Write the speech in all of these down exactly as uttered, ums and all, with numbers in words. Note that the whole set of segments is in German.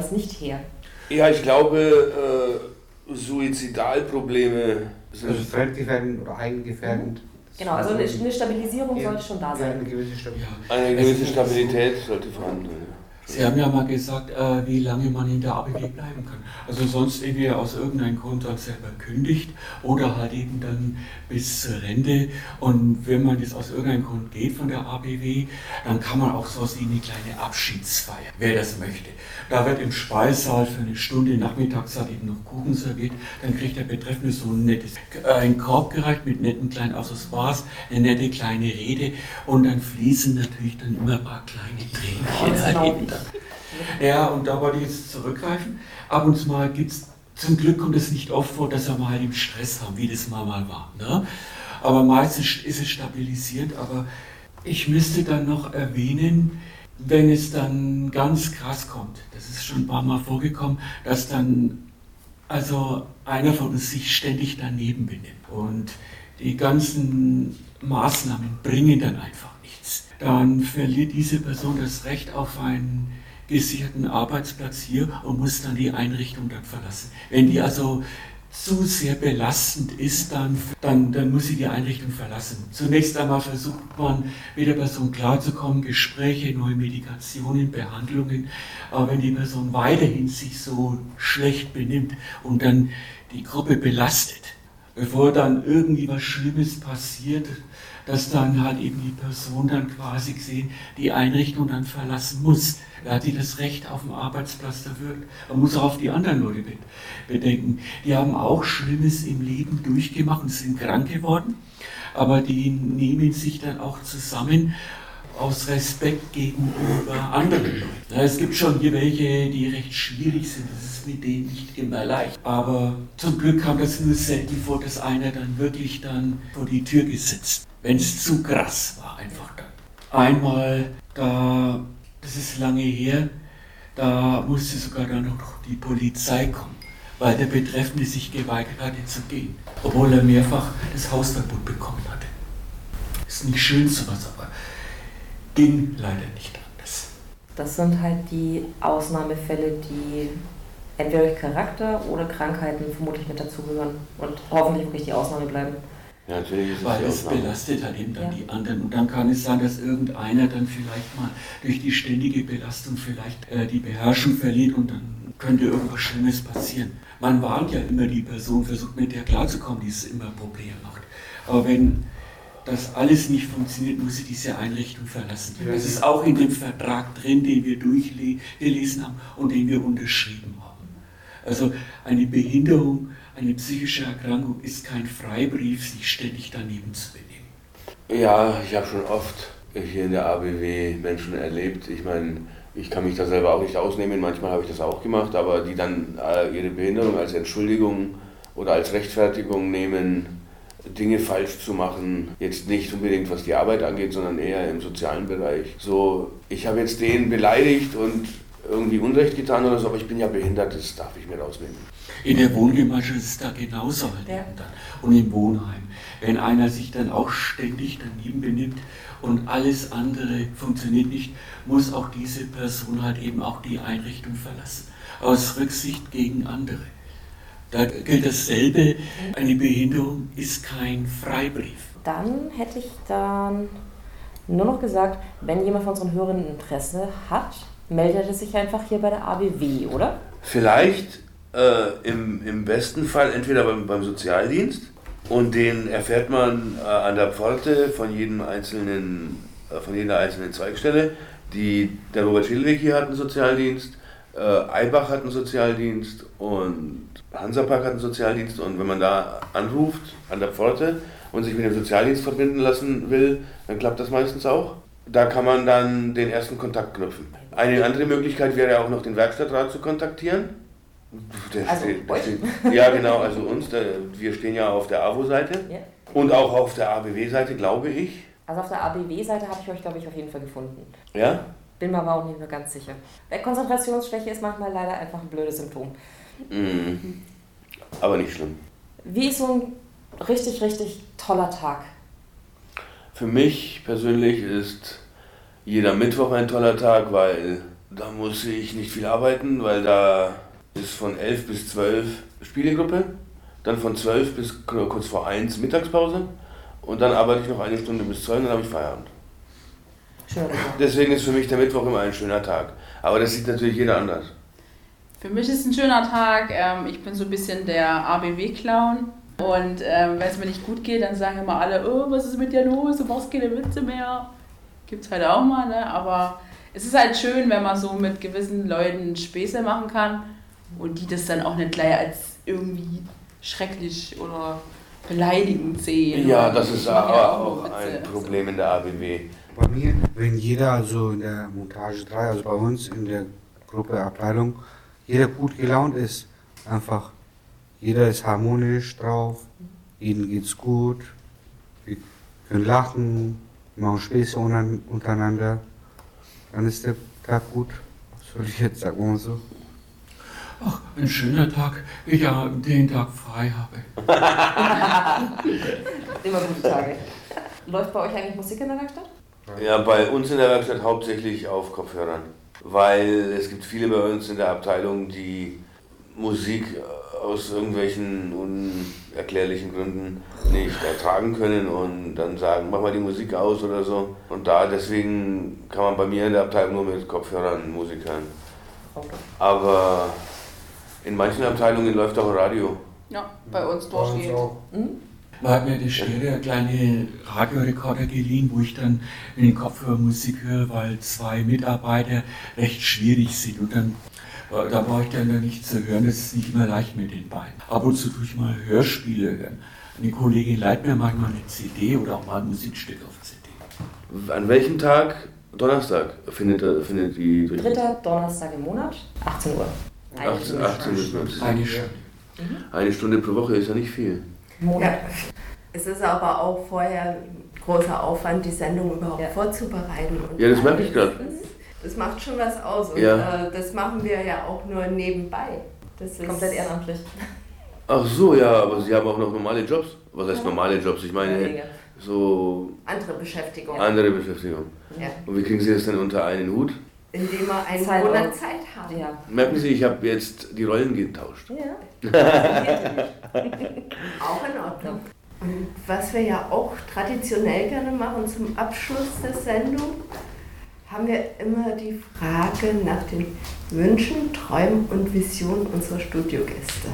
das nicht her? Ja, ich glaube, äh, Suizidalprobleme sind... Also fremdgefährdend oder eigengefährdend. Genau, also eine, eine Stabilisierung ja, sollte schon da sein. Ja, eine gewisse Stabilität. Eine gewisse Stabilität sollte vorhanden sein. Sie haben ja mal gesagt, äh, wie lange man in der A B W bleiben kann. Also sonst entweder aus irgendeinem Grund dann selber kündigt oder halt eben dann bis zur Rente. Und wenn man jetzt aus irgendeinem Grund geht von der A B W, dann kann man auch sowas wie eine kleine Abschiedsfeier, wer das möchte. Da wird im Speissaal für eine Stunde nachmittags halt eben noch Kuchen serviert. Dann kriegt der Betreffende so ein nettes, äh, ein Korb gereicht mit netten kleinen Accessoires, eine nette kleine Rede und dann fließen natürlich dann immer ein paar kleine Tränchen halt eben dann. Ja, und da wollte ich jetzt zurückgreifen. Ab und zu mal gibt es, zum Glück kommt es nicht oft vor, dass wir mal im Stress haben, wie das mal mal war. Ne? Aber meistens ist es stabilisiert. Aber ich müsste dann noch erwähnen, wenn es dann ganz krass kommt, das ist schon ein paar Mal vorgekommen, dass dann also einer von uns sich ständig daneben benimmt. Und die ganzen Maßnahmen bringen dann einfach nichts. Dann verliert diese Person das Recht auf einen gesicherten Arbeitsplatz hier und muss dann die Einrichtung dann verlassen. Wenn die also zu sehr belastend ist, dann, dann, dann muss sie die Einrichtung verlassen. Zunächst einmal versucht man, mit der Person klarzukommen, Gespräche, neue Medikationen, Behandlungen. Aber wenn die Person weiterhin sich so schlecht benimmt und dann die Gruppe belastet, bevor dann irgendwie was Schlimmes passiert, dass dann halt eben die Person dann quasi gesehen die Einrichtung dann verlassen muss. Da hat die das Recht auf dem Arbeitsplatz, da wirkt. Man muss auch auf die anderen Leute bedenken. Die haben auch Schlimmes im Leben durchgemacht und sind krank geworden, aber die nehmen sich dann auch zusammen aus Respekt gegenüber anderen Leuten. Ja, es gibt schon hier welche, die recht schwierig sind, das ist mit denen nicht immer leicht. Aber zum Glück kam das nur selten vor, dass einer dann wirklich dann vor die Tür gesetzt, wenn es zu krass war einfach dann. Einmal, da, das ist lange her, da musste sogar dann noch die Polizei kommen, weil der Betreffende sich geweigert hatte zu gehen, obwohl er mehrfach das Hausverbot bekommen hatte. Ist nicht schön sowas, aber ging leider nicht anders. Das sind halt die Ausnahmefälle, die entweder durch Charakter oder Krankheiten vermutlich mit dazugehören und hoffentlich wirklich die Ausnahme bleiben. Ja, natürlich ist es Weil es Ausnahme. belastet halt eben dann Ja. die anderen. Und dann kann es sein, dass irgendeiner dann vielleicht mal durch die ständige Belastung vielleicht äh, die Beherrschung verliert und dann könnte irgendwas Schlimmes passieren. Man warnt ja immer die Person, versucht mit der klarzukommen, die es immer Probleme macht. Aber wenn das alles nicht funktioniert, muss sie diese Einrichtung verlassen. Das ist auch in dem Vertrag drin, den wir durchgelesen haben und den wir unterschrieben haben. Also eine Behinderung, eine psychische Erkrankung ist kein Freibrief, sich ständig daneben zu benehmen. Ja, ich habe schon oft hier in der A B W Menschen erlebt. Ich meine, ich kann mich da selber auch nicht ausnehmen, manchmal habe ich das auch gemacht, aber die dann äh, ihre Behinderung als Entschuldigung oder als Rechtfertigung nehmen, Dinge falsch zu machen, jetzt nicht unbedingt was die Arbeit angeht, sondern eher im sozialen Bereich. So, ich habe jetzt den beleidigt und irgendwie Unrecht getan oder so, aber ich bin ja behindert, das darf ich mir rausnehmen. In der Wohngemeinschaft ist es da genauso halt Ja. eben dann. Und im Wohnheim. Wenn einer sich dann auch ständig daneben benimmt und alles andere funktioniert nicht, muss auch diese Person halt eben auch die Einrichtung verlassen. Aus Rücksicht gegen andere. Da gilt dasselbe, eine Behinderung ist kein Freibrief. Dann hätte ich dann nur noch gesagt, wenn jemand von unseren Hörern Interesse hat, meldet er sich einfach hier bei der A B W, oder? Vielleicht äh, im, im besten Fall entweder beim, beim Sozialdienst und den erfährt man äh, an der Pforte von jedem einzelnen, äh, von jeder einzelnen Zweigstelle. Die, der Robert Schildweg hier hat einen Sozialdienst, äh, Eibach hat einen Sozialdienst und Hansapark hat einen Sozialdienst, und wenn man da anruft an der Pforte und sich mit dem Sozialdienst verbinden lassen will, dann klappt das meistens auch. Da kann man dann den ersten Kontakt knüpfen. Eine andere Möglichkeit wäre auch noch, den Werkstattrat zu kontaktieren. Der Also steht, der euch? steht, ja genau, also uns, der, wir stehen ja auf der A W O-Seite Ja. und auch auf der A B W-Seite, glaube ich. Also auf der A B W-Seite habe ich euch, glaube ich, auf jeden Fall gefunden. Ja? Bin mir aber auch nicht mehr ganz sicher. Weil Konzentrationsschwäche ist manchmal leider einfach ein blödes Symptom. Mhm. Aber nicht schlimm. Wie ist so ein richtig, richtig toller Tag? Für mich persönlich ist jeder Mittwoch ein toller Tag, weil Da muss ich nicht viel arbeiten, weil da ist von elf bis zwölf Spielegruppe, dann von zwölf bis kurz vor eins Mittagspause und dann arbeite ich noch eine Stunde bis zwei und dann habe ich Feierabend. Schön. Deswegen ist für mich der Mittwoch immer ein schöner Tag. Aber das sieht natürlich jeder anders. Für mich ist es ein schöner Tag. Ich bin so ein bisschen der A B W-Clown. Und ähm, wenn es mir nicht gut geht, dann sagen immer alle, oh, was ist mit dir los, du machst keine Witze mehr. Gibt's halt auch mal, ne? Aber es ist halt schön, wenn man so mit gewissen Leuten Späße machen kann und die das dann auch nicht gleich als irgendwie schrecklich oder beleidigend sehen. Ja, das ist aber auch, auch ein Problem in der A B W. Bei mir, wenn jeder also in der Montage drei, also bei uns in der Gruppe Abteilung, jeder gut gelaunt ist, einfach jeder ist harmonisch drauf, jedem geht's gut, wir können lachen, wir machen Späße untereinander, dann ist der Tag gut. Was soll ich jetzt sagen, so? Ach, ein schöner Tag, ich ja den Tag frei habe. Immer gute Tage. Läuft bei euch eigentlich Musik in der Werkstatt? Ja, bei uns in der Werkstatt hauptsächlich auf Kopfhörern, weil es gibt viele bei uns in der Abteilung, die Musik aus irgendwelchen unerklärlichen Gründen nicht ertragen können und dann sagen, mach mal die Musik aus oder so. Und da deswegen kann man bei mir in der Abteilung nur mit Kopfhörern Musik hören. Aber in manchen Abteilungen läuft auch Radio. Ja, bei uns durchgeht. Mhm. Man hat mir die Schere kleine Radiorekorder geliehen, wo ich dann in den Kopfhörer Musik höre, weil zwei Mitarbeiter recht schwierig sind. Und dann, da brauche ich dann nicht zu hören, das ist nicht immer leicht mit den beiden. Ab und zu tue ich mal Hörspiele hören. Eine Kollegin leiht mir manchmal eine C D oder auch mal ein Musikstück auf C D. An welchem Tag? Donnerstag findet, findet die... Dritter Donnerstag im Monat, achtzehn Uhr. achtzehn, achtzehn bis neunzehn. Eine Stunde. Eine Stunde pro Woche ist ja nicht viel. Monat. Ja. Es ist aber auch vorher großer Aufwand, die Sendung überhaupt Ja. vorzubereiten. Und Ja, das merke ich gerade. Das macht schon was aus. Und Ja. äh, das machen wir ja auch nur nebenbei. Das ist Komplett ehrenamtlich. Ach so, ja, aber Sie haben auch noch normale Jobs. Was heißt normale Jobs? Ich meine, so andere Beschäftigung. andere Beschäftigung. Ja. Und wie kriegen Sie das denn unter einen Hut? Indem wir einen Zeit Monat auch. Zeit haben. Ja. Merken Sie, ich habe jetzt die Rollen getauscht. Ja. Auch in Ordnung. Und was wir ja auch traditionell gerne machen zum Abschluss der Sendung, haben wir immer die Frage nach den Wünschen, Träumen und Visionen unserer Studiogäste.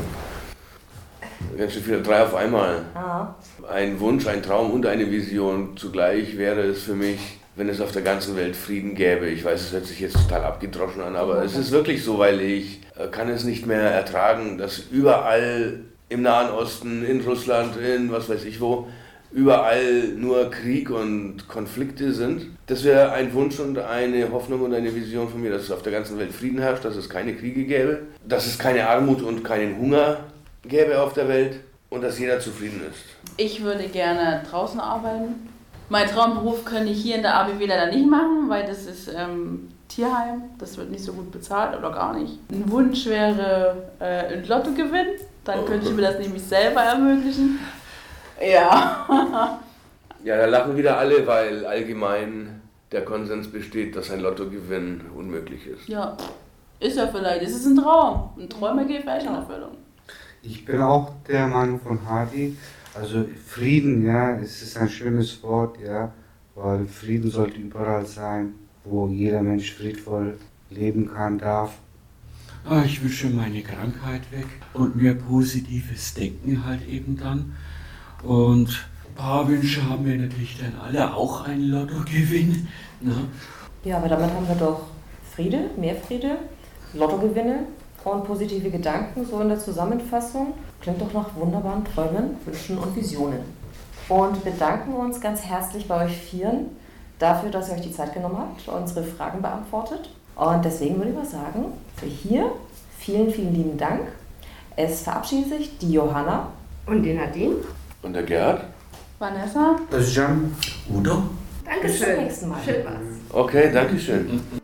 Ganz schön viele, drei auf einmal. Ah. Ein Wunsch, ein Traum und eine Vision. Zugleich wäre es für mich, wenn es auf der ganzen Welt Frieden gäbe. Ich weiß, es hört sich jetzt total abgedroschen an, aber es ist wirklich so, weil ich äh, kann es nicht mehr ertragen, dass überall im Nahen Osten, in Russland, in was weiß ich wo, überall nur Krieg und Konflikte sind. Das wäre ein Wunsch und eine Hoffnung und eine Vision von mir, dass es auf der ganzen Welt Frieden herrscht, dass es keine Kriege gäbe, dass es keine Armut und keinen Hunger gäbe auf der Welt und dass jeder zufrieden ist. Ich würde gerne draußen arbeiten. Mein Traumberuf könnte ich hier in der A B W leider nicht machen, weil das ist ähm, Tierheim. Das wird nicht so gut bezahlt oder gar nicht. Ein Wunsch wäre äh, ein Lottogewinn. Dann könnte ich mir das nämlich selber ermöglichen. Ja. Ja, da lachen wieder alle, weil allgemein der Konsens besteht, dass ein Lottogewinn unmöglich ist. Ja, ist ja vielleicht. Es ist ein Traum. Ein Träume geht vielleicht in Erfüllung. Ich bin auch der Meinung von Hardy, also Frieden, ja, es ist ein schönes Wort, ja, weil Frieden sollte überall sein, wo jeder Mensch friedvoll leben kann, darf. Ah, ich wünsche meine Krankheit weg und mehr positives Denken halt eben dann. Und ein paar Wünsche haben wir natürlich dann alle, auch ein Lottogewinn. Ne? Ja, aber damit haben wir doch Friede, mehr Friede, Lottogewinne und positive Gedanken, so in der Zusammenfassung. Klingt doch nach wunderbaren Träumen, Wünschen und Visionen. Und bedanken uns ganz herzlich bei euch Vieren dafür, dass ihr euch die Zeit genommen habt, unsere Fragen beantwortet. Und deswegen würde ich mal sagen, für hier vielen, vielen lieben Dank. Es verabschiedet sich die Johanna Und die Nadine? Und der Gerhard? Vanessa? Das ist Jan. Udo? Dankeschön. Bis zum nächsten Mal. Schön war's. Okay, danke schön.